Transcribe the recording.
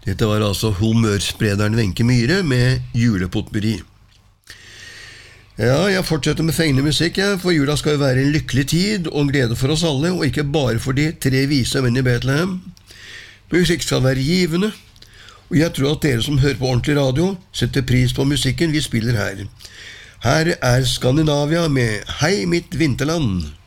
Dette var altså humørsprederen Wenche Myhre med julepotpurri. Ja, jeg fortsetter med fengende musikk, for jula skal jo være en lykkelig tid og en glede for oss alle, og ikke bare for de 3 vise menn i Bethlehem. Musikk skal være givende, og jeg tror at dere som hører på ordentlig radio setter pris på musikken vi spiller her. Her er Skandinavia med Hei mitt vinterland.